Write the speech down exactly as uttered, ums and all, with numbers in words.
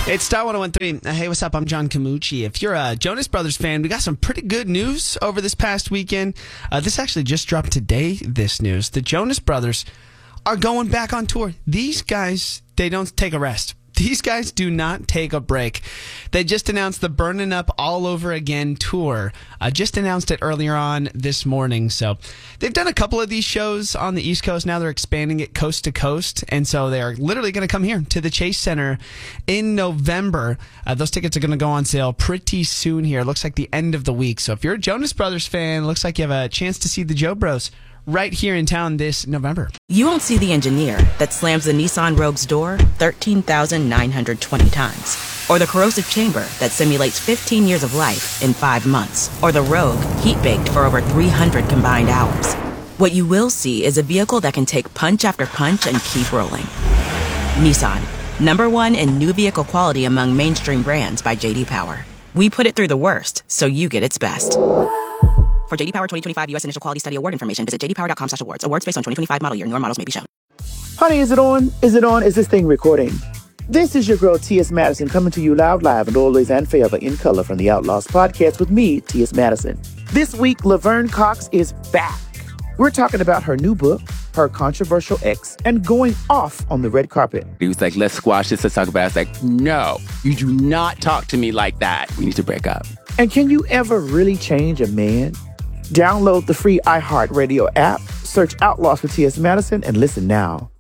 It's Star one oh one three. Hey, what's up? I'm John Camucci. If you're a Jonas Brothers fan, we got some pretty good news over this past weekend. Uh, this actually just dropped today, this news. The Jonas Brothers are going back on tour. These guys, they don't take a rest. These guys do not take a break. They just announced the Burnin' Up All Over Again tour. Uh, just announced it earlier on this morning. So they've done a couple of these shows on the East Coast. Now they're expanding it coast to coast. And so they are literally going to come here to the Chase Center in November. Uh, those tickets are going to go on sale pretty soon here. It looks like the end of the week. So if you're a Jonas Brothers fan, it looks like you have a chance to see the Joe Bros right here in town this November. You won't see the engineer that slams the Nissan Rogue's door thirteen thousand nine hundred twenty times. Or the corrosive chamber that simulates fifteen years of life in five months. Or the Rogue heat-baked for over three hundred combined hours. What you will see is a vehicle that can take punch after punch and keep rolling. Nissan, number one in new vehicle quality among mainstream brands by J D Power. We put it through the worst, so you get its best. For J D Power twenty twenty-five U S Initial Quality Study Award information, visit j d power dot com slash awards. Awards based on twenty twenty-five model year. Newer models may be shown. Honey, is it on? Is it on? Is this thing recording? This is your girl, T S. Madison, coming to you loud, live, and always and forever in color from the Outlaws podcast with me, T S. Madison. This week, Laverne Cox is back. We're talking about her new book, her controversial ex, and going off on the red carpet. He was like, let's squash this, let's talk about it. I was like, no, you do not talk to me like that. We need to break up. And can you ever really change a man? Download the free iHeartRadio app, search Outlaws for T S. Madison, and listen now.